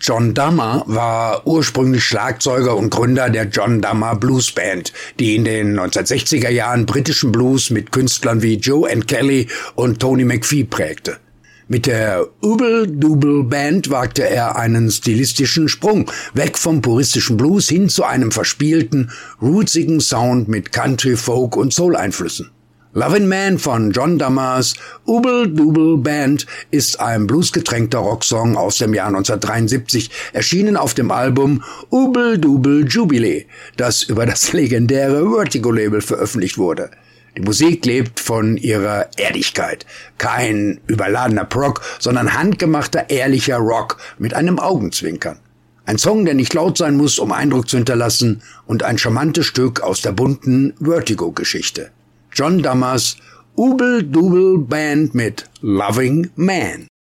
John Dummer war ursprünglich Schlagzeuger und Gründer der John Dummer Blues Band, die in den 1960er Jahren britischen Blues mit Künstlern wie Joe and Kelly und Tony McPhee prägte. Mit der Ooble Dooble Band wagte er einen stilistischen Sprung, weg vom puristischen Blues hin zu einem verspielten, rootsigen Sound mit Country, Folk und Soul-Einflüssen. Lovin' Man von John Dummers Ooble Dooble Band ist ein bluesgetränkter Rocksong aus dem Jahr 1973, erschienen auf dem Album Ooble Dooble Jubilee, das über das legendäre Vertigo-Label veröffentlicht wurde. Die Musik lebt von ihrer Ehrlichkeit. Kein überladener Prog, sondern handgemachter, ehrlicher Rock mit einem Augenzwinkern. Ein Song, der nicht laut sein muss, um Eindruck zu hinterlassen, und ein charmantes Stück aus der bunten Vertigo-Geschichte. John Dummers Ooble Dooble Band mit Lovin' Man.